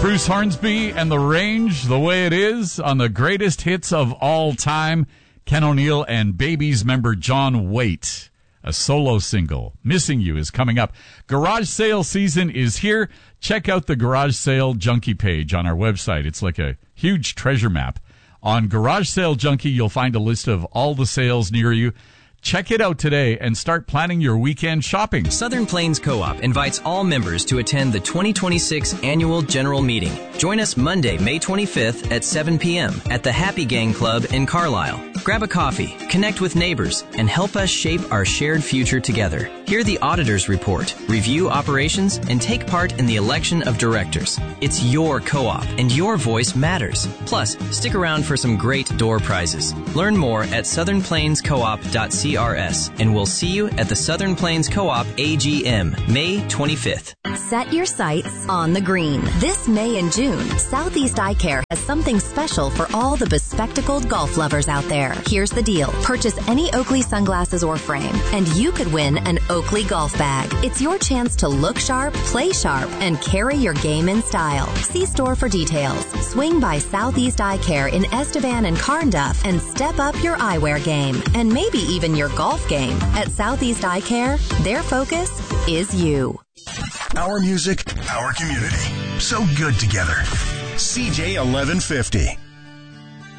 Bruce Hornsby and The Range, The Way It Is, on the greatest hits of all time. Ken O'Neill and Babies member John Waite. A solo single, Missing You, is coming up. Garage sale season is here. Check out the Garage Sale Junkie page on our website. It's like a huge treasure map. On Garage Sale Junkie, you'll find a list of all the sales near you. Check it out today and start planning your weekend shopping. Southern Plains Co-op invites all members to attend the 2026 Annual General Meeting. Join us Monday, May 25th at 7 p.m. at the Happy Gang Club in Carlisle. Grab a coffee, connect with neighbors, and help us shape our shared future together. Hear the auditor's report, review operations, and take part in the election of directors. It's your co-op, and your voice matters. Plus, stick around for some great door prizes. Learn more at southernplainscoop.crs, and we'll see you at the Southern Plains Co-op AGM, May 25th. Set your sights on the green. This May and June, Southeast Eye Care has something special for all the bespectacled golf lovers out there. Here's the deal. Purchase any Oakley sunglasses or frame, and you could win an Oakley golf bag. It's your chance to look sharp, play sharp, and carry your game in style. See store for details. Swing by Southeast Eye Care in Estevan and Carnduff and step up your eyewear game, and maybe even your golf game. At Southeast Eye Care, their focus is you. Our music, our community. So good together. CJ 1150.